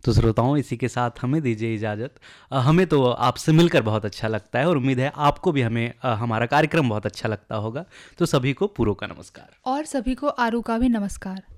तो श्रोताओं, इसी के साथ हमें दीजिए इजाज़त। हमें तो आपसे मिलकर बहुत अच्छा लगता है और उम्मीद है आपको भी हमें हमारा कार्यक्रम बहुत अच्छा लगता होगा। तो सभी को पूरो का नमस्कार। और सभी को आरू का भी नमस्कार।